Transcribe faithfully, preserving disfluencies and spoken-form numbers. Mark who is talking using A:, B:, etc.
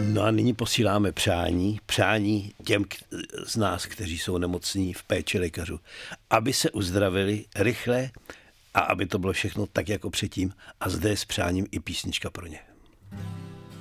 A: No a nyní posíláme přání, přání těm z nás, kteří jsou nemocní v péči lékařů, aby se uzdravili rychle a aby to bylo všechno tak jako předtím. A zde je s přáním i písnička pro ně.